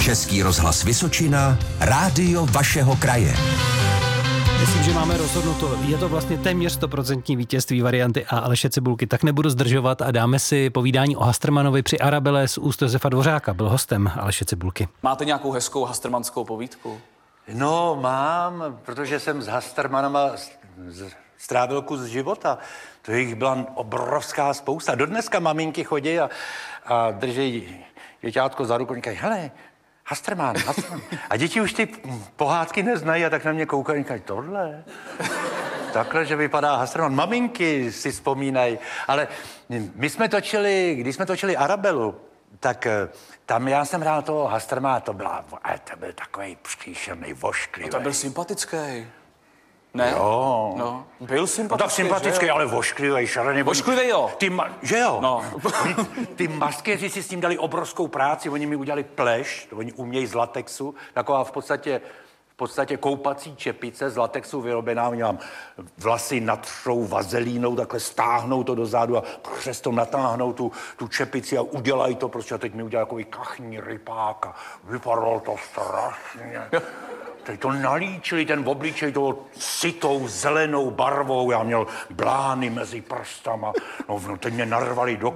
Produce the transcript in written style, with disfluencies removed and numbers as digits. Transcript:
Český rozhlas Vysočina, rádio vašeho kraje. Myslím, že máme rozhodnuto. Je to vlastně téměř 100% vítězství varianty A Aleše Cibulky. Tak nebudu zdržovat a dáme si povídání o Hastermanovi při Arabele z úst Josefa Dvořáka. Byl hostem Aleše Cibulky. Máte nějakou hezkou hastermanskou povídku? No, mám, protože jsem s Hastermanama strávil kus života. To jich byla obrovská spousta. Dodneska maminky chodí a drží děťátko za ruku a říkají, hele, Hasterman. A děti už ty pohádky neznají a tak na mě koukají a říkají, tohle? Takhle, že vypadá Hasterman. Maminky si vzpomínají. Ale když jsme točili Arabelu, tak tam já jsem hrál toho Hastermana, to byl takový příšerný, vošklivý. No, to byl sympatický. Ne? Jo. No, byl sympatický. No tak sympatický, ale vošklivý, šalený. Vošklivý, jo. Že jo? No. Ty maskéři si s tím dali obrovskou práci, oni mi udělali pleš, oni umějí z latexu, taková v podstatě koupací čepice z latexu vyrobená, oni vám vlasy natřou vazelínou, takhle stáhnou to dozadu a přes to natáhnou tu čepici a udělají to prostě. A teď mi udělali takový kachní rypák a vypadalo to strašně. Teď to nalíčili, ten obličej toho sytou, zelenou barvou, já měl blány mezi prstama, no teď mě narvali do